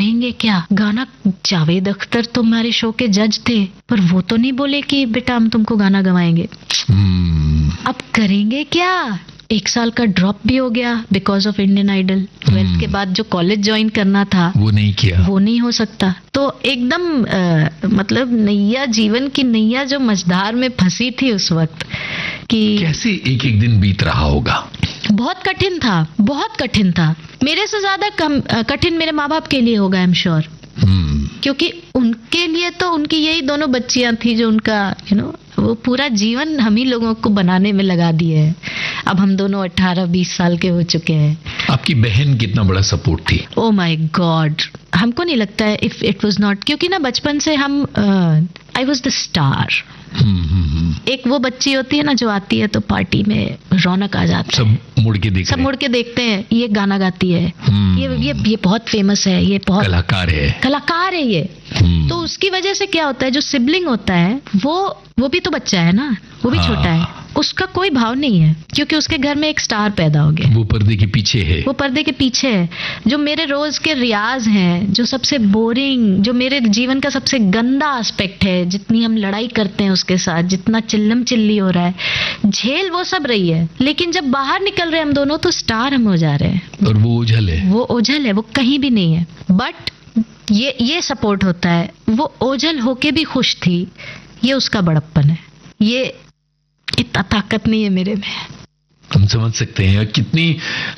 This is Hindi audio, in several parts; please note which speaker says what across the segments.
Speaker 1: करेंगे क्या? गाना, जावेद अख्तर तो हमारे शो के जज थे, पर वो तो नहीं बोले कि बेटा हम तुमको गाना गवाएंगे। अब करेंगे क्या? 1 साल का ड्रॉप भी हो गया because of Indian idol. 12th के बाद जो कॉलेज ज्वाइन करना था
Speaker 2: वो नहीं किया,
Speaker 1: वो नहीं हो सकता। तो एकदम मतलब नैया, जीवन की नैया जो मझधार में फंसी थी उस वक्त कि
Speaker 2: कैसे एक एक दिन बीत रहा होगा।
Speaker 1: बहुत कठिन था, बहुत कठिन था। मेरे से ज्यादा कठिन मेरे माँ बाप के लिए होगा, आई एम श्योर, क्योंकि उनके लिए तो उनकी यही दोनों बच्चियां थी जो उनका वो पूरा जीवन हम ही लोगों को बनाने में लगा दिए है। अब हम दोनों 18-20 साल के हो चुके हैं।
Speaker 2: आपकी बहन कितना बड़ा सपोर्ट थी?
Speaker 1: ओ माय गॉड, हमको नहीं लगता है इफ इट वाज नॉट, क्योंकि ना बचपन से हम आई वाज द स्टार। एक वो बच्ची होती है ना जो आती है तो पार्टी में रौनक आ जाती है,
Speaker 2: सब मुड़ के
Speaker 1: देखते हैं, ये गाना गाती है, ये बहुत फेमस है, ये बहुत कलाकार है ये। तो उसकी वजह से क्या होता है, जो सिबलिंग होता है वो भी तो बच्चा है ना, वो भी छोटा है, उसका कोई भाव नहीं है, क्योंकि उसके घर में एक स्टार पैदा हो गया।
Speaker 2: वो पर्दे के पीछे है,
Speaker 1: वो पर्दे के पीछे है। जो मेरे रोज के रियाज हैं, जो सबसे बोरिंग, जो मेरे जीवन का सबसे गंदा एस्पेक्ट है, जितनी हम लड़ाई करते हैं उसके साथ, जितना चिल्लम चिल्ली हो रहा है, झेल वो सब रही है। लेकिन जब बाहर निकल रहे हम दोनों तो स्टार हम हो जा रहे हैं।
Speaker 2: और वो ओझल है,
Speaker 1: वो कहीं भी नहीं है। बट ये सपोर्ट होता है। वो ओझल होके भी खुश थी, ये उसका बड़प्पन है। ये इतना ताकत नहीं है मेरे में।
Speaker 2: हम समझ सकते हैं कितनी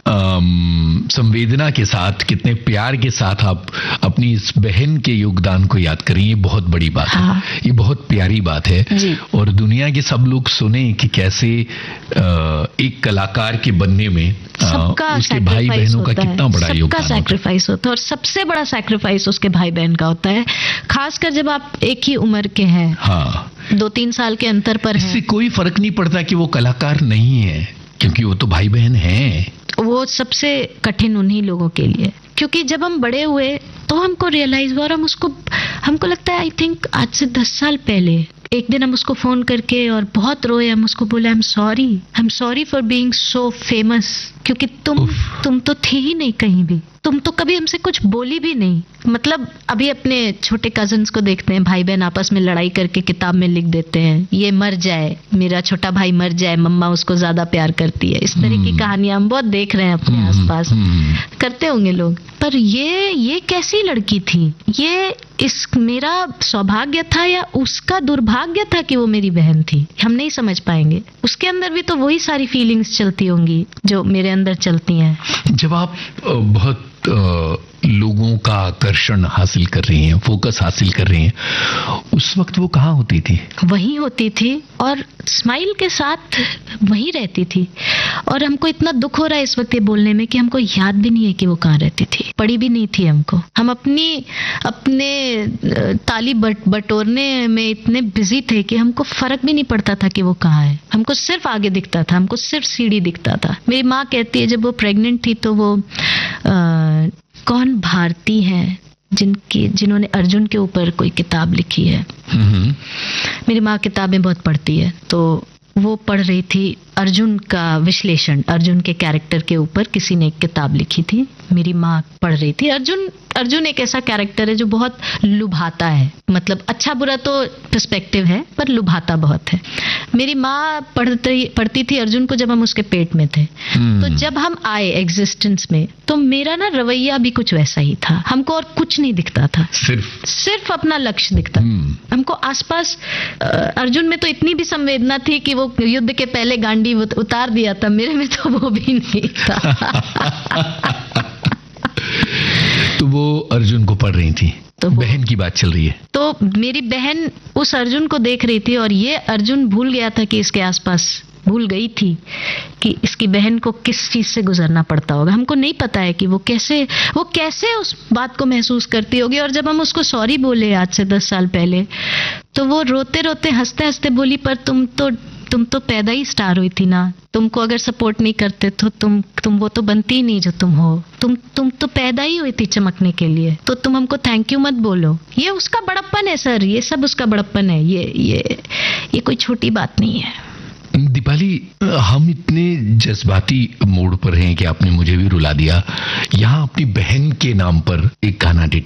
Speaker 2: संवेदना के साथ, कितने प्यार के साथ आप अपनी इस बहन के योगदान को याद करें। ये बहुत बड़ी बात है, ये बहुत प्यारी बात है। और दुनिया के सब लोग सुने कि कैसे एक कलाकार के बनने में उसके भाई बहनों का कितना बड़ा योगदान,
Speaker 1: सबका सैक्रिफाइस होता है। और सबसे बड़ा सैक्रिफाइस उसके भाई बहन का होता है, खासकर जब आप एक ही उम्र के हैं। 2-3 साल के अंतर पर है।
Speaker 2: इससे कोई फर्क नहीं पड़ता कि वो कलाकार नहीं है, क्योंकि वो तो भाई बहन हैं।
Speaker 1: वो सबसे कठिन उन्हीं लोगों के लिए, क्योंकि जब हम बड़े हुए तो हमको रियलाइज हुआ, और हमको लगता है आई थिंक आज से 10 साल पहले एक दिन हम उसको फोन करके और बहुत रोए। हम उसको बोले I am sorry for being so famous, क्योंकि तुम तो थे ही नहीं कहीं भी, तुम तो कभी हमसे कुछ बोली भी नहीं। मतलब अभी अपने छोटे कजन्स को देखते हैं, भाई बहन आपस में लड़ाई करके किताब में लिख देते हैं, ये मर जाए, मेरा छोटा भाई मर जाए, मम्मा उसको ज्यादा प्यार करती है। इस तरह की कहानियां हम बहुत देख रहे हैं अपने आसपास, करते होंगे लोग। पर ये कैसी लड़की थी? ये मेरा सौभाग्य था या उसका दुर्भाग्य था कि वो मेरी बहन थी? हम नहीं समझ पाएंगे। उसके अंदर भी तो वही सारी फीलिंग्स चलती होंगी जो मेरे अंदर चलती हैं।
Speaker 2: जब आप बहुत लोगों का आकर्षण हासिल कर रही हैं, फोकस हासिल कर रही हैं, उस वक्त वो कहाँ होती थी?
Speaker 1: वहीं होती थी और स्माइल के साथ वहीं रहती थी। और हमको इतना दुख हो रहा है इस वक्त ये बोलने में कि हमको याद भी नहीं है कि वो कहाँ रहती थी, पड़ी भी नहीं थी हमको। हम अपने ताली बटोरने में इतने बिजी थे कि हमको फर्क भी नहीं पड़ता था कि वो कहाँ है। हमको सिर्फ आगे दिखता था, हमको सिर्फ सीढ़ी दिखता था। मेरी माँ कहती है जब वो प्रेग्नेंट थी तो वो कौन भारती है जिन्होंने अर्जुन के ऊपर कोई किताब लिखी है। मेरी माँ किताबें बहुत पढ़ती है, तो वो पढ़ रही थी अर्जुन का विश्लेषण, अर्जुन के कैरेक्टर के ऊपर किसी ने एक किताब लिखी थी। मेरी माँ पढ़ रही थी। अर्जुन एक ऐसा कैरेक्टर है जो बहुत लुभाता है, मतलब अच्छा बुरा तो पर्सपेक्टिव है पर लुभाता बहुत है। मेरी माँ पढ़ती थी अर्जुन को जब हम उसके पेट में थे। तो जब हम आए एग्जिस्टेंस में तो मेरा ना रवैया भी कुछ वैसा ही था। हमको और कुछ नहीं दिखता था, सिर्फ अपना लक्ष्य दिखता। हमको आसपास अर्जुन में तो इतनी भी संवेदना थी कि वो युद्ध के पहले गांडी उतार दिया था, मेरे में तो वो भी नहीं था।
Speaker 2: तो वो अर्जुन को पढ़ रही थी, तो बहन की बात चल रही है।
Speaker 1: तो मेरी बहन उस अर्जुन को देख रही थी और ये अर्जुन भूल गया था कि इसके आसपास, भूल गई थी कि इसकी बहन को किस चीज से गुजरना पड़ता होगा। हमको नहीं पता है कि वो कैसे उस बात को महसूस करती होगी। और जब हम उसको सॉरी बोले आज से 10 साल पहले, तो वो रोते रोते हंसते हंसते बोली, पर तुम तो पैदा ही स्टार हुई थी ना, तुमको अगर सपोर्ट नहीं करते तो तुम वो तो बनती ही नहीं जो तुम हो। तुम तो पैदा ही हुई थी चमकने के लिए, तो तुम हमको थैंक यू मत बोलो। ये उसका बड़प्पन है सर, ये सब उसका बड़प्पन है। ये कोई छोटी बात नहीं है।
Speaker 2: दीपाली, हम इतने जज्बाती मोड पर हैं कि आपने मुझे भी रुला दिया। यहाँ अपनी बहन के नाम पर एक गाना